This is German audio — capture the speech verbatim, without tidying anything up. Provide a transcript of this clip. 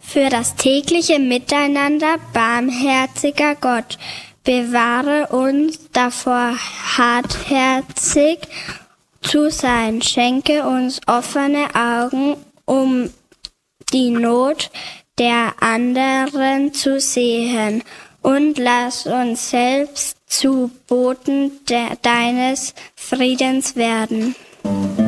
für das tägliche Miteinander, barmherziger Gott. Bewahre uns davor, hartherzig zu sein. Schenke uns offene Augen, um die Not der anderen zu sehen. Und lass uns selbst zu Boten de- deines Friedens werden.